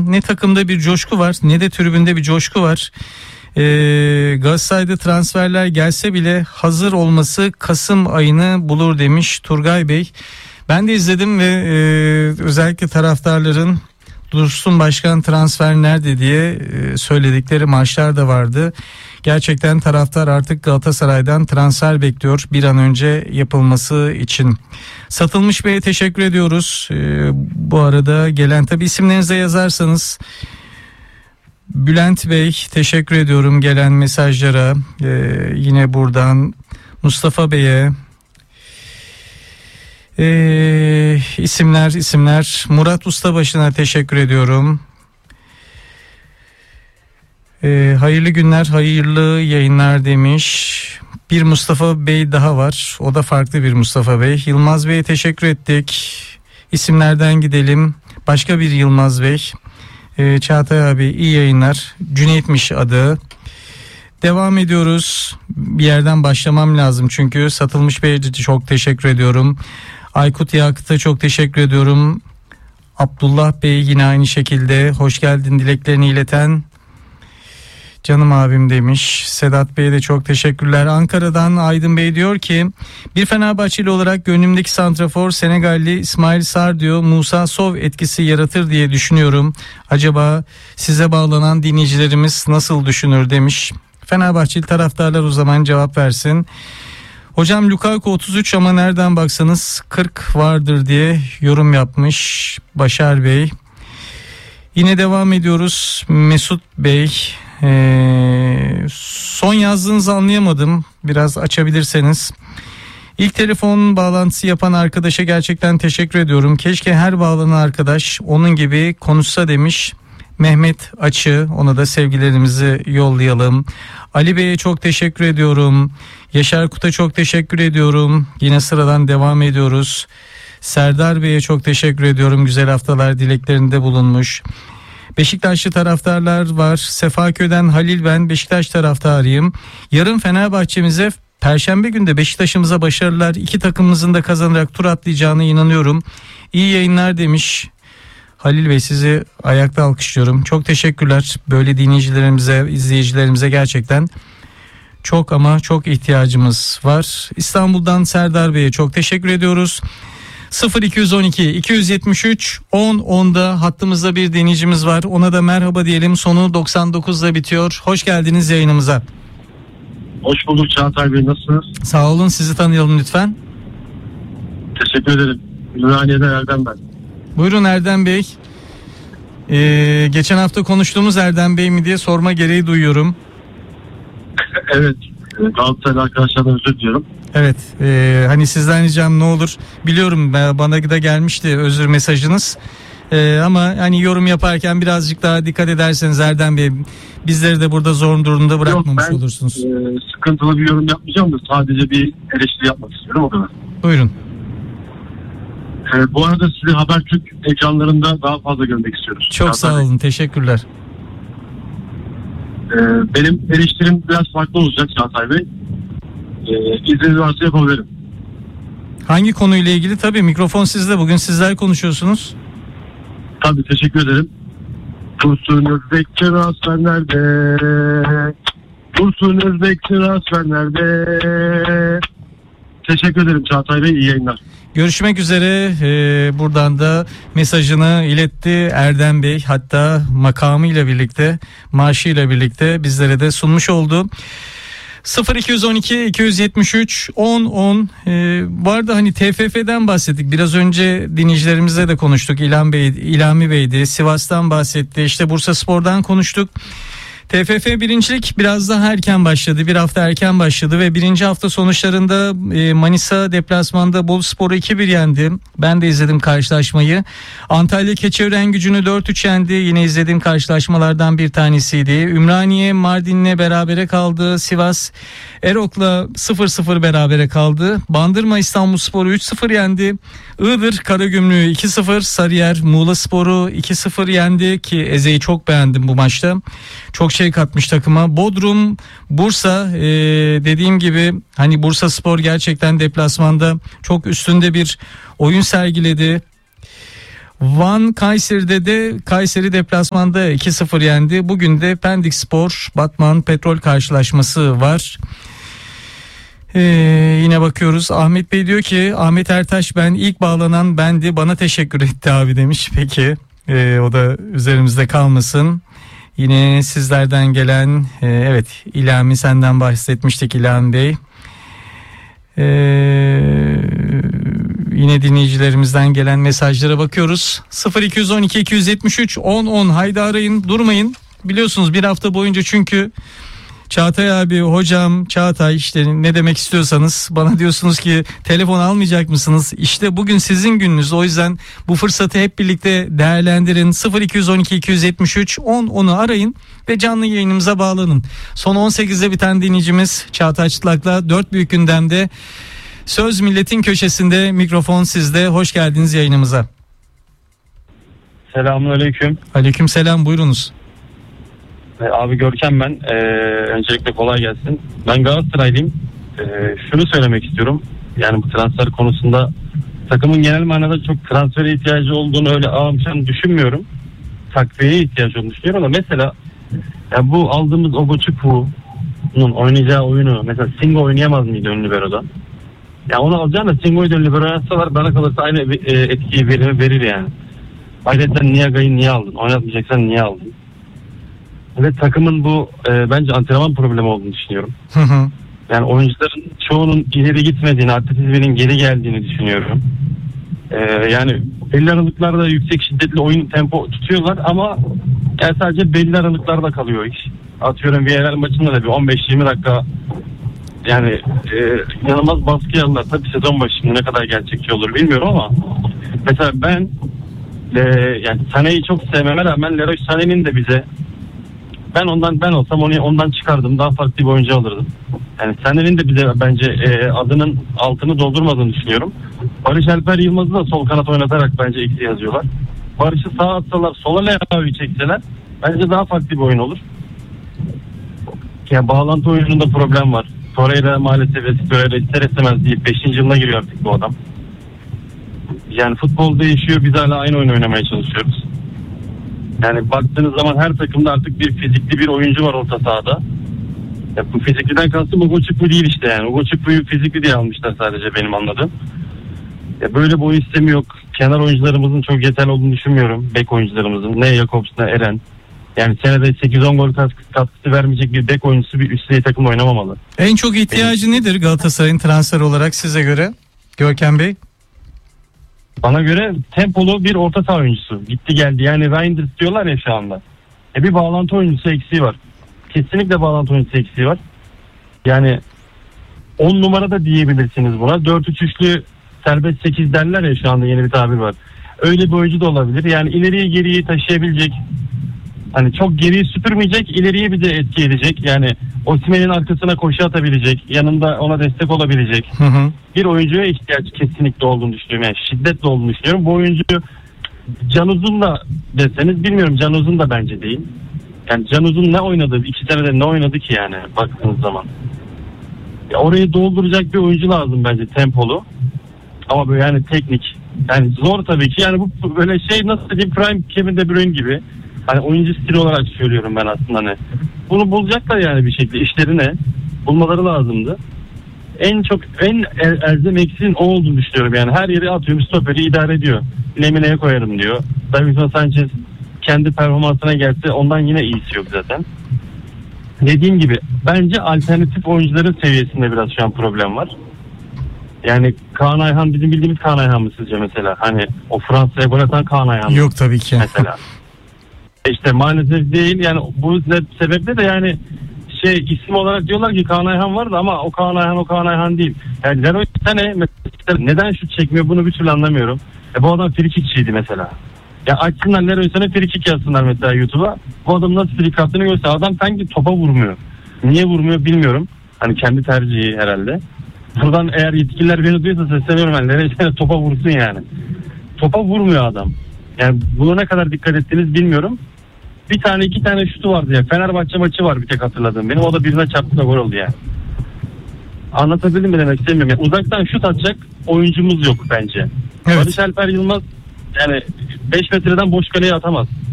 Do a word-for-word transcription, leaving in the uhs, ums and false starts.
ne takımda bir coşku var ne de tribünde bir coşku var. Ee, Galatasaray'da transferler gelse bile hazır olması Kasım ayını bulur demiş Turgay Bey. Ben de izledim ve e, özellikle taraftarların Dursun Başkan transfer nerede diye e, söyledikleri maçlar da vardı. Gerçekten taraftar artık Galatasaray'dan transfer bekliyor bir an önce yapılması için. Satılmış Bey'e teşekkür ediyoruz. Ee, bu arada gelen tabi isimlerinize yazarsanız. Bülent Bey teşekkür ediyorum gelen mesajlara. Ee, yine buradan Mustafa Bey'e. Ee, isimler isimler Murat Ustabaşı'na teşekkür ediyorum. Ee, hayırlı günler, hayırlı yayınlar demiş. Bir Mustafa Bey daha var. O da farklı bir Mustafa Bey. Yılmaz Bey'e teşekkür ettik. İsimlerden gidelim. Başka bir Yılmaz Bey. Ee, Çağatay abi iyi yayınlar. Cüneyt'miş adı. Devam ediyoruz. Bir yerden başlamam lazım çünkü Satılmış Bey'e çok teşekkür ediyorum. Aykut Yakıt'a çok teşekkür ediyorum. Abdullah Bey yine aynı şekilde hoş geldin dileklerini ileten canım abim demiş. Sedat Bey'e de çok teşekkürler. Ankara'dan Aydın Bey diyor ki bir Fenerbahçeli olarak gönlümdeki santrafor Senegalli İsmail Sarr diyor. Musa Sov etkisi yaratır diye düşünüyorum. Acaba size bağlanan dinleyicilerimiz nasıl düşünür demiş. Fenerbahçeli taraftarlar o zaman cevap versin. Hocam Lukaku otuz üç ama nereden baksanız kırk vardır diye yorum yapmış Başar Bey. Yine devam ediyoruz. Mesut Bey. Ee, son yazdığınızı anlayamadım. Biraz açabilirseniz. İlk telefon bağlantısı yapan arkadaşa gerçekten teşekkür ediyorum. Keşke her bağlanan arkadaş onun gibi konuşsa demiş. Mehmet Açı, ona da sevgilerimizi yollayalım. Ali Bey'e çok teşekkür ediyorum. Yaşar Kut'a çok teşekkür ediyorum. Yine sıradan devam ediyoruz. Serdar Bey'e çok teşekkür ediyorum. Güzel haftalar dileklerinde bulunmuş. Beşiktaşlı taraftarlar var. Sefaköy'den Halil ben, Beşiktaş taraftarıyım. Yarın Fenerbahçe'mize Perşembe günde Beşiktaş'ımıza başarılar. İki takımımızın da kazanarak tur atlayacağına inanıyorum. İyi yayınlar demiş. Halil Bey sizi ayakta alkışlıyorum. Çok teşekkürler. Böyle dinleyicilerimize, izleyicilerimize gerçekten çok ama çok ihtiyacımız var. İstanbul'dan Serdar Bey'e çok teşekkür ediyoruz. sıfır iki on iki iki yetmiş üç on onda hattımızda bir dinleyicimiz var. Ona da merhaba diyelim. Sonu doksan dokuzda bitiyor. Hoş geldiniz yayınımıza. Hoş bulduk Çağatay Bey, nasılsınız? Sağ olun, sizi tanıyalım lütfen. Teşekkür ederim. Ümraniye'den Erdem ben. Buyurun Erdem Bey. Ee, geçen hafta konuştuğumuz Erdem Bey mi diye sorma gereği duyuyorum. Evet. Galatasaraylı arkadaşlardan özür diliyorum. Evet. E, hani sizden ricam ne olur. Biliyorum bana da gelmişti özür mesajınız. E, ama hani yorum yaparken birazcık daha dikkat ederseniz Erdem Bey, bizleri de burada zor durumda bırakmamış Yok, ben, olursunuz. E, sıkıntılı bir yorum yapmayacağım da sadece bir eleştiri yapmak istiyorum, o kadar. Buyurun. E, bu arada sizi Habertürk ekranlarında daha fazla görmek istiyoruz. Çok Çağatay sağ olun. Bey. Teşekkürler. E, benim eleştirim biraz farklı olacak Çağatay Bey. E, İzniniz varsa yapabilirim. Hangi konuyla ilgili? Tabii mikrofon sizde. Bugün sizler konuşuyorsunuz. Tabii, teşekkür ederim. Dursun Özbek transfer nerede? Dursun Özbek transfer nerede? Teşekkür ederim Çağatay Bey. İyi yayınlar. Görüşmek üzere. Ee, buradan da mesajını iletti Erdem Bey. Hatta makamıyla birlikte, maaşıyla birlikte bizlere de sunmuş oldu. sıfır iki on iki iki yetmiş üç on on. Ee, bu arada hani T F F'den bahsettik. Biraz önce dinleyicilerimizle de konuştuk. İlhan Bey, İlhami Bey'di. Sivas'tan bahsetti. İşte Bursaspor'dan konuştuk. T F F birincilik biraz daha erken başladı. Bir hafta erken başladı ve birinci hafta sonuçlarında Manisa deplasmanda Boluspor'u iki bir yendi. Ben de izledim karşılaşmayı. Antalya Keçiören Gücü'nü dört üç yendi. Yine izlediğim karşılaşmalardan bir tanesiydi. Ümraniye Mardin'le berabere kaldı. Sivas Erok'la sıfır sıfır berabere kaldı. Bandırma İstanbulspor'u üç sıfır yendi. Iğdır Karagümrük'ü iki sıfır, Sarıyer Muğlaspor'u iki sıfır yendi ki Eze'yi çok beğendim bu maçta. Çok şey katmış takıma. Bodrum, Bursa ee, dediğim gibi hani Bursaspor gerçekten deplasmanda çok üstünde bir oyun sergiledi. Van Kayseri'de de Kayseri deplasmanda iki sıfır yendi. Bugün de Pendik Spor Batman Petrol karşılaşması var. Ee, yine bakıyoruz. Ahmet Bey diyor ki Ahmet Ertaş ben ilk bağlanan bendi, bana teşekkür etti abi demiş. Peki ee, o da üzerimizde kalmasın. Yine sizlerden gelen e, evet İlhami, senden bahsetmiştik İlhami Bey. Eee Yine dinleyicilerimizden gelen mesajlara bakıyoruz. sıfır iki on iki iki yetmiş üç on on haydi arayın, durmayın. Biliyorsunuz bir hafta boyunca çünkü Çağatay abi, hocam, Çağatay işte ne demek istiyorsanız bana diyorsunuz ki telefon almayacak mısınız? İşte bugün sizin gününüz, o yüzden bu fırsatı hep birlikte değerlendirin. sıfır iki on iki iki yetmiş üç on onu arayın ve canlı yayınımıza bağlanın. Son on sekizde biten dinleyicimiz Çağatay Çıtlak'la dört büyük gündemde. Söz Milletin Köşesi'nde, mikrofon sizde. Hoş geldiniz yayınımıza. Selamünaleyküm. Aleykümselam, buyurunuz. Ee, abi Görkem ben. Ee, öncelikle kolay gelsin. Ben Galatasaraylıyım. Ee, şunu söylemek istiyorum. Yani bu transfer konusunda takımın genel manada çok transfere ihtiyacı olduğunu öyle ağamşan düşünmüyorum. Takviyeye ihtiyaç olduğunu düşünüyorum ama mesela yani bu aldığımız Ogochukwu oynayacağı oyunu mesela Singo oynayamaz mıydı ön libero'da? Ya onu alacağını Singo'yu da libero yapsalar bana kalırsa aynı etkiyi verir, verir yani. Ayrıca Niaga'yı niye aldın? Oynatmayacaksan niye aldın? Ve takımın bu e, bence antrenman problemi olduğunu düşünüyorum. Hı hı. Yani oyuncuların çoğunun ileri gitmediğini, atletizminin geri geldiğini düşünüyorum. E, yani belli aralıklarda yüksek şiddetli oyun tempo tutuyorlar ama yani sadece belli aralıklarda kalıyor iş. Atıyorum Villarreal maçında da bir on beş yirmi dakika yani e, inanılmaz baskı aldılar. Tabii sezon başında ne kadar gerçekçi olur bilmiyorum ama mesela ben e, yani Sané'yi çok sevmeme rağmen Leroy Sané'nin de bize ben ondan ben olsam onu ondan çıkardım, daha farklı bir oyuncu alırdım. Yani Sané'nin de bize bence e, adının altını doldurmadığını düşünüyorum. Barış Alper Yılmaz'ı da sol kanat oynatarak bence eksi yazıyorlar. Barış'ı sağa atsalar, sola Leao'yu çekseler bence daha farklı bir oyun olur. Yani bağlantı oyununda problem var. Torreira maalesef Torreira ister istemez deyip beşinci yılına giriyor artık bu adam. Yani futbol değişiyor, biz hala aynı oyun oynamaya çalışıyoruz. Yani baktığınız zaman her takımda artık bir fizikli bir oyuncu var orta sahada. Ya bu fizikliden kastım Ogochukwu değil işte yani. Ogochukwu fizikli diye almışlar sadece benim anladığım. Ya böyle bir oyun sistemi yok. Kenar oyuncularımızın çok yeterli olduğunu düşünmüyorum. Bek oyuncularımızın. Ne Jakobs ne Eren. Yani senede sekiz on gol katkısı vermeyecek bir bek oyuncusu bir üst düzey takımda oynamamalı. En çok ihtiyacı Benim... nedir Galatasaray'ın transfer olarak size göre Görkem Bey? Bana göre tempolu bir orta saha oyuncusu. Gitti geldi. Yani Reinders diyorlar ya şu anda. E bir bağlantı oyuncusu eksiği var. Kesinlikle bağlantı oyuncusu eksiği var. Yani on numara da diyebilirsiniz buna. dört üç üçlü serbest sekiz derler ya şu anda, yeni bir tabir var. Öyle bir oyuncu da olabilir. Yani ileriyi geriyi taşıyabilecek, hani çok geriyi süpürmeyecek, ileriye bir de etki edecek. Yani Osimhen'in arkasına koşu atabilecek, yanında ona destek olabilecek hı hı. bir oyuncuya ihtiyaç kesinlikle olduğunu düşünüyorum. Yani şiddetle olduğunu düşünüyorum. Bu oyuncu Can Uzun da deseniz bilmiyorum. Can Uzun da bence değil. Yani Can Uzun ne oynadı? İki senede ne oynadı ki yani baktığınız zaman? Ya orayı dolduracak bir oyuncu lazım bence, tempolu. Ama böyle yani teknik. Yani zor tabii ki. Yani bu böyle şey, nasıl diyeyim, Prime Kevin De Bruyne gibi. Hani oyuncu stili olarak söylüyorum ben aslında hani. Bunu bulacaklar yani bir şekilde, işlerine bulmaları lazımdı. En çok en el, elzem eksiğin o olduğunu düşünüyorum yani. Her yere atıyorum, stoperi idare ediyor. Lemine'ye koyarım diyor. Davinson Sanchez kendi performansına gelse ondan yine iyisi yok zaten. Dediğim gibi bence alternatif oyuncuların seviyesinde biraz şu an problem var. Yani Kaan Ayhan bizim bildiğimiz Kaan Ayhan mı sizce mesela? Hani o Fransa'ya gol atan Kaan Ayhan mı? Yok tabii ki. Mesela. İşte maalesef değil yani, bu sebeple de yani şey, isim olarak diyorlar ki Kaan Ayhan vardı ama o Kaan Ayhan o Kaan Ayhan değil. Yani Leroy Sané mesela neden şut çekmiyor bunu bir türlü anlamıyorum. E bu adam frikikçiydi mesela. Ya açsınlar Leroy Sané frikik yazsınlar mesela YouTube'a. Bu adam nasıl frikik attığını görse, adam sanki topa vurmuyor. Niye vurmuyor bilmiyorum. Hani kendi tercihi herhalde. Buradan eğer yetkililer beni duyuyorsa sesleniyorum, yani Leroy Sané topa vursun yani. Topa vurmuyor adam. Yani buna ne kadar dikkat ettiniz bilmiyorum. Bir tane iki tane şutu vardı ya. Fenerbahçe maçı var bir tek hatırladığım. Benim o da birine çarptı da gol oldu yani. Anlatabildim mi demek istemiyorum. Yani uzaktan şut atacak oyuncumuz yok bence. Evet. Barış Alper Yılmaz yani beş metreden boş kaleye atamaz.